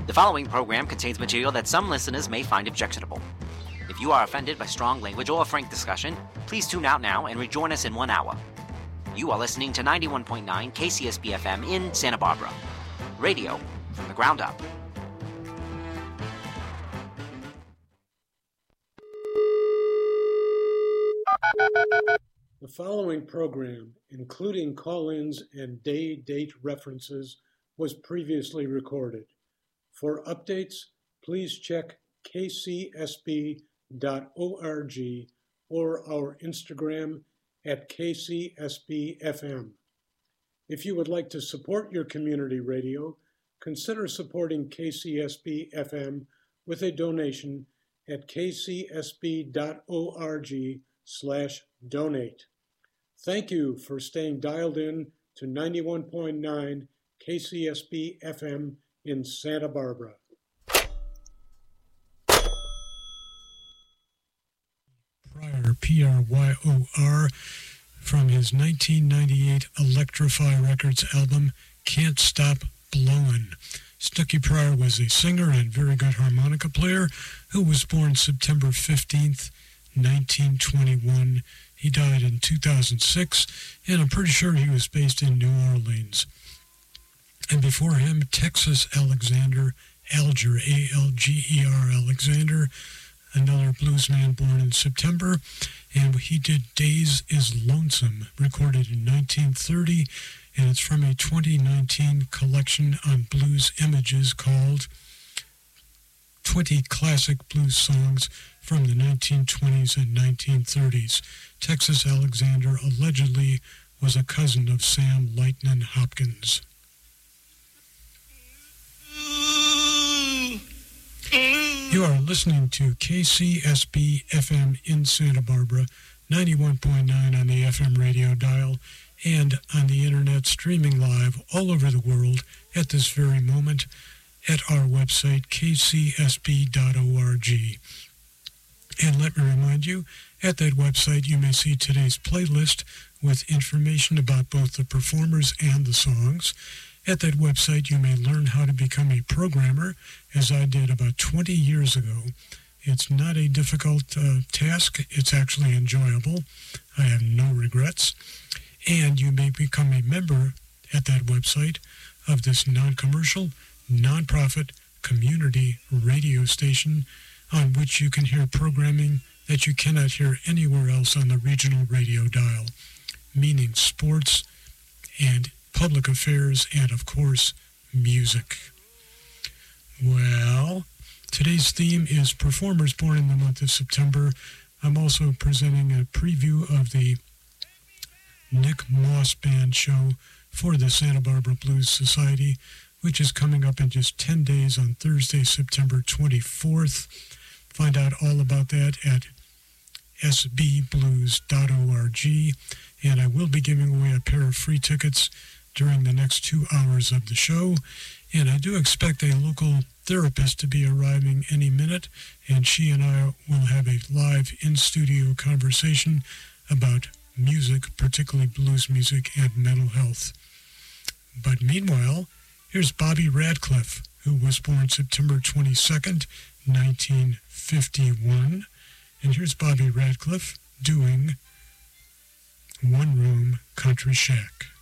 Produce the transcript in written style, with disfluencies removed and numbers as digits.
The following program contains material that some listeners may find objectionable. If you are offended by strong language or frank discussion, please tune out now and rejoin us in 1 hour. You are listening to 91.9 KCSB FM in Santa Barbara. Radio from the ground up. The following program, including call-ins and day-date references, was previously recorded. For updates, please check kcsb.org or our Instagram at KCSBFM. If you would like to support your community radio, consider supporting KCSB-FM with a donation at kcsb.org/donate. Thank you for staying dialed in to 91.9 KCSB-FM in Santa Barbara. Pryor, P-R-Y-O-R, from his 1998 Electrify Records album, Can't Stop Blowin'. Snooky Pryor was a singer and very good harmonica player who was born September 15th, 1921. He died in 2006, and I'm pretty sure he was based in New Orleans. And before him, Texas Alexander Alger, A-L-G-E-R, Alexander, another bluesman born in September, and he did Days is Lonesome, recorded in 1930, and it's from a 2019 collection on blues images called 20 Classic Blues Songs from the 1920s and 1930s. Texas Alexander allegedly was a cousin of Sam Lightnin' Hopkins. You are listening to KCSB-FM in Santa Barbara, 91.9 on the FM radio dial, and on the internet streaming live all over the world at this very moment at our website, kcsb.org. And let me remind you, at that website you may see today's playlist with information about both the performers and the songs. At that website you may learn how to become a programmer, as I did about 20 years ago. It's not a difficult task. It's actually enjoyable. I have no regrets. And you may become a member at that website of this non-commercial, non-profit community radio station on which you can hear programming that you cannot hear anywhere else on the regional radio dial, meaning sports and public affairs and, of course, music. Well, today's theme is performers born in the month of September. I'm also presenting a preview of the Nick Moss Band show for the Santa Barbara Blues Society, which is coming up in just 10 days on Thursday, September 24th. Find out all about that at sbblues.org, and I will be giving away a pair of free tickets during the next 2 hours of the show, and I do expect a local therapist to be arriving any minute, and she and I will have a live in-studio conversation about music, particularly blues music and mental health. But meanwhile, here's Bobby Radcliffe, who was born September 22nd, 1951, and here's Bobby Radcliffe doing One Room Country Shack.